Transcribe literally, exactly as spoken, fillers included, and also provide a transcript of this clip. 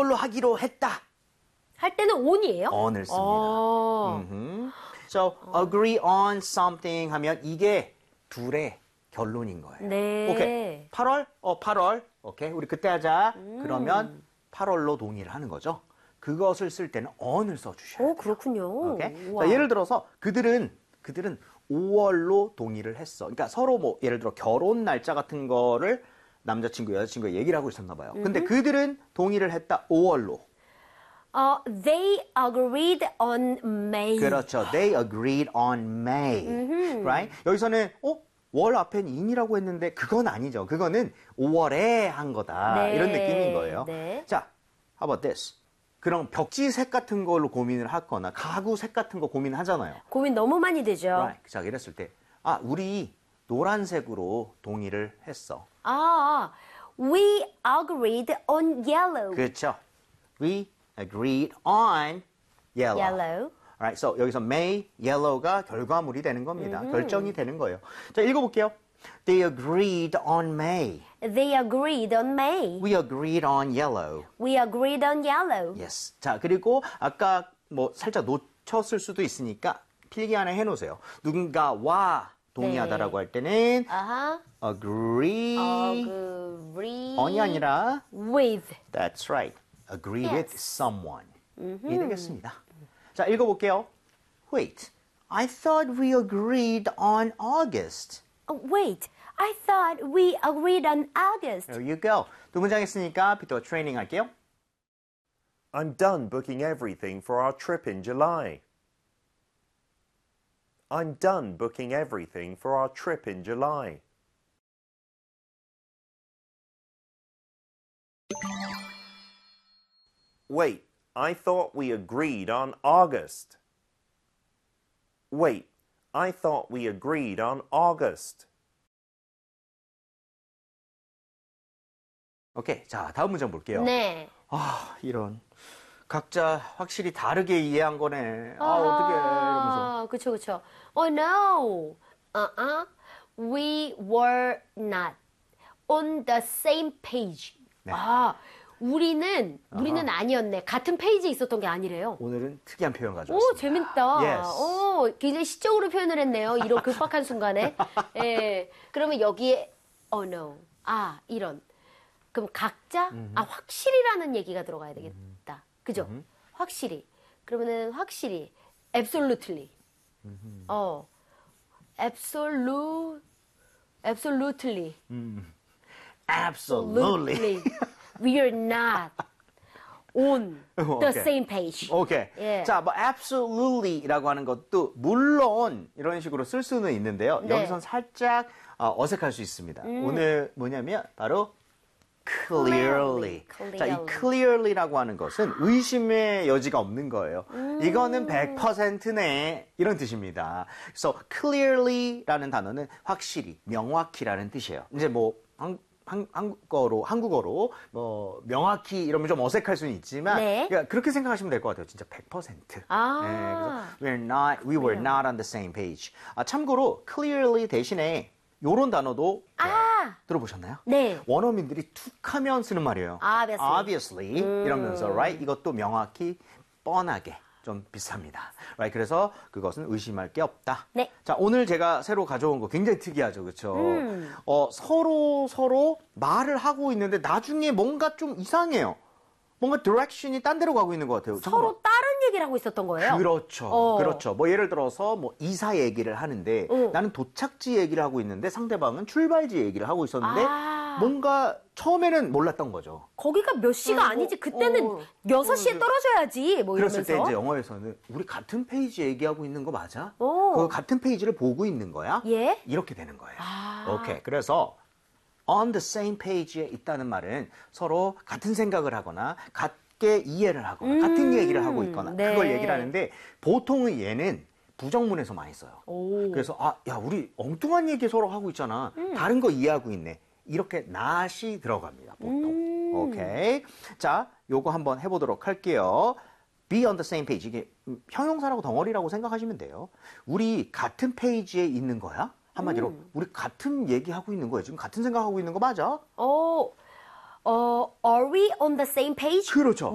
이걸로 하기로 했다. 할 때는 on이에요? on을 씁니다. 어. 음흠. So, agree on something 하면 이게 둘의 결론인 거예요. 네. 오케이. 팔월? 어, 팔월. 오케이. 우리 그때 하자. 음. 그러면 팔월로 동의를 하는 거죠. 그것을 쓸 때는 on을 써주셔야 돼요. 오, 그렇군요. 오케이. 우와. 자, 예를 들어서 그들은 그들은 오월로 동의를 했어. 그러니까 서로 뭐 예를 들어 결혼 날짜 같은 거를 남자친구, 여자친구가 얘기를 하고 있었나 봐요. 근데 그들은 동의를 했다. 오월로. 어, they agreed on May. 그렇죠. They agreed on May. Right? 여기서는 어? 월 앞엔 in이라고 했는데 그건 아니죠. 그거는 오월에 한 거다. 네. 이런 느낌인 거예요. 네. 자, how about this? 그럼 벽지색 같은 걸로 고민을 하거나 가구색 같은 거 고민하잖아요. 고민 너무 많이 되죠. Right. 자, 이랬을 때 아, 우리 노란색으로 동의를 했어. 아, we agreed on yellow. 그렇죠. We agreed on yellow. Yellow. Alright, so 여기서 May, yellow가 결과물이 되는 겁니다. 결정이 되는 거예요. 자, 읽어볼게요. They agreed on May. They agreed on May. We agreed on yellow. We agreed on yellow. Yes. 자, 그리고 아까 뭐 살짝 놓쳤을 수도 있으니까 필기 안에 해놓으세요. 누군가와 동의하다라고 네. 할 때는 아하. agree Agree on이 아니라 with. that's right. agree Yes. with someone. 이 되겠습니다. 자, 읽어볼게요. Wait, I thought we agreed on August. Oh, wait, I thought we agreed on August. There you go. 두 문장 했으니까 비토 트레이닝 할게요. I'm done booking everything for our trip in July. I'm done booking everything for our trip in July. Wait, I thought we agreed on August. Wait, I thought we agreed on August. 오케이. 자, 다음 문장 볼게요. 네. 아, 이런. 각자 확실히 다르게 이해한 거네. 아, 어떡해. 이러면서. 그쵸, 그쵸. Oh, no. Uh-uh. We were not on the same page. 네. 아, 우리는, 우리는 아니었네. 같은 페이지에 있었던 게 아니래요. 오늘은 특이한 표현 오, 가져왔습니다. 재밌다. Yes. 오, 굉장히 시적으로 표현을 했네요. 이런 급박한 순간에. 예. 그러면 여기에, oh, no. 아, 이런. 그럼 각자, 아, 확실히라는 얘기가 들어가야 되겠다. 그죠? 확실히. 그러면은 확실히, absolutely. 어, absolute, absolutely. Absolutely. We are not on the 오케이. same page. 오케이. 예. 자, 뭐 absolutely라고 하는 것도 물론 이런 식으로 쓸 수는 있는데요. 네. 여기선 살짝 어, 어색할 수 있습니다. 오늘 뭐냐면 바로 clearly. Clearly. 자, 이 clearly라고 하는 것은 의심의 여지가 없는 거예요. 이거는 백 퍼센트네 이런 뜻입니다. 그래서 clearly라는 단어는 확실히, 명확히라는 뜻이에요. 이제 뭐 한, 한, 한국어로 한국어로 뭐 명확히 이러면 좀 어색할 수는 있지만 네. 그러니까 그렇게 생각하시면 될 것 같아요. 진짜 백 퍼센트. 아. 네, 그래서 we're not, we were not on the same page. 아, 참고로 clearly 대신에 요런 단어도 아. 들어보셨나요? 네. 원어민들이 툭하면 쓰는 말이에요. Obviously. Obviously. 이러면서 right 이것도 명확히 뻔하게 좀 비슷합니다. Right? 그래서 그것은 의심할 게 없다. 네. 자, 오늘 제가 새로 가져온 거 굉장히 특이하죠. 그렇죠? 음. 어, 서로 서로 말을 하고 있는데 나중에 뭔가 좀 이상해요. 뭔가 디렉션이 딴 데로 가고 있는 것 같아요. 잠깐만. 서로 다른 얘기를 하고 있었던 거예요. 그렇죠. 어. 그렇죠. 뭐 예를 들어서 뭐 이사 얘기를 하는데 어. 나는 도착지 얘기를 하고 있는데 상대방은 출발지 얘기를 하고 있었는데 아. 뭔가 처음에는 몰랐던 거죠. 거기가 몇 시가 어, 아니지. 그때는 어, 여섯 시에 어, 떨어져야지. 뭐 그랬을 때 이러면서. 이제 영어에서는 우리 같은 페이지 얘기하고 있는 거 맞아? 오. 그 같은 페이지를 보고 있는 거야? 예? 이렇게 되는 거예요. 아. 오케이. 그래서 on the same page에 있다는 말은 서로 같은 생각을 하거나 같게 이해를 하거나 음. 같은 얘기를 하고 있거나 네. 그걸 얘기를 하는데 보통은 얘는 부정문에서 많이 써요. 오. 그래서 아, 야, 우리 엉뚱한 얘기 서로 하고 있잖아. 음. 다른 거 이해하고 있네. 이렇게 not이 들어갑니다. 보통. 음. 오케이. 자, 요거 한번 해보도록 할게요. be on the same page. 이게 음, 형용사라고 덩어리라고 생각하시면 돼요. 우리 같은 페이지에 있는 거야? 한마디로 음. 우리 같은 얘기하고 있는 거야. 지금 같은 생각하고 있는 거 맞아? 어, 어, are we on the same page? 그렇죠.